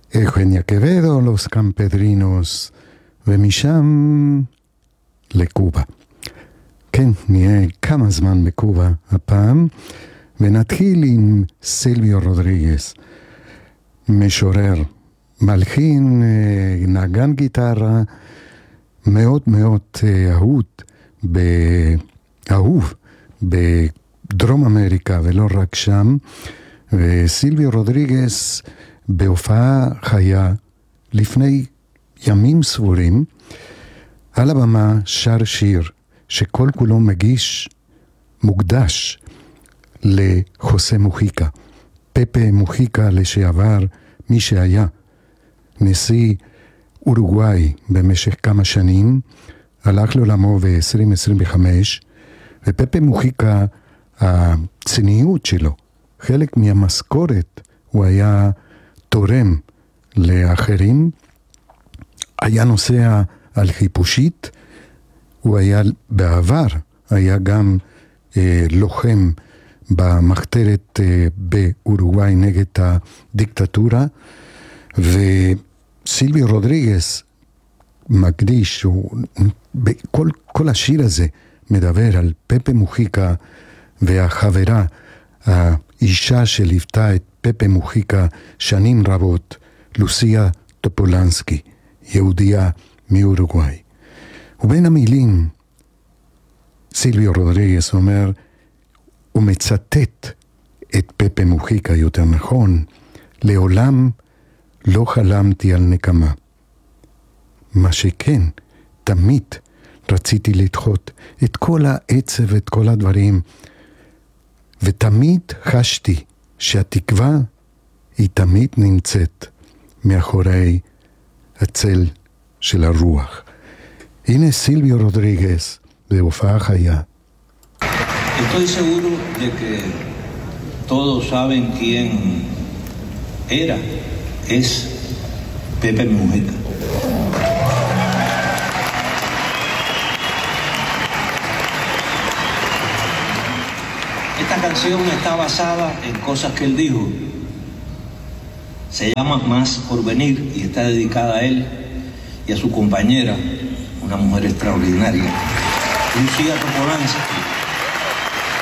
Eugenia Quevedo, Los Campedrinos, ומשם לקובה. כן, נהיה כמה זמן בקובה הפעם, ונתחיל עם סילביו רודריגס, משורר, מלחין, נגן גיטרה, מאוד מאוד אהוב בדרום אמריקה ולא רק שם. וסילביו רודריגס בהופעה חיה לפני ימים ספורים על הבמה שר שיר שכל כולו מוקדש לחוסה מוחיקה, פפה מוחיקה לשעבר, מי שהיה נשיא אורוגוואי במשך כמה שנים, הלך לעולמו ב-2025, ופפה מוחיקה, הצניעות שלו, חלק מהמשכורת, הוא היה תורם לאחרים, היה נוסע על חיפושית, הוא היה בעבר, היה גם לוחם במחתרת באורוגוואי נגד הדיקטטורה, וסילביו רודריגס מקדיש, כל השיר הזה מדבר על פפה מוחיקה והחברה, האישה שליוותה את פפה מוחיקה שנים רבות, לוסיה טופולנסקי, יהודייה מאורוגוואי. ובין המילים, סילביו רודריגס אומר, הוא מצטט את פפה מוחיקה יותר נכון, לעולם לא חלמתי על נקמה. מה שכן, תמיד רציתי לדחות את כל העצב, את כל הדברים, ותמיד חשתי שהתקווה היא תמיד נמצאת מאחורי הצל של הרוח. הנה סילביו רודריגס בהופעה חיה. Estoy seguro de que todos saben quién era, es Pepe Mujica. Esta canción está basada en cosas que él dijo. Se llama Más por venir y está dedicada a él y a su compañera, una mujer extraordinaria, Lucía Topolansky.